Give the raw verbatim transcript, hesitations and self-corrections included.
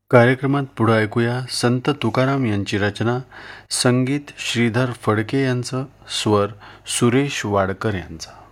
कार्यक्रमात पुढे ऐकूया संत तुकाराम यांची रचना, संगीत श्रीधर फडके यांचं, स्वर सुरेश वाडकर यांचा.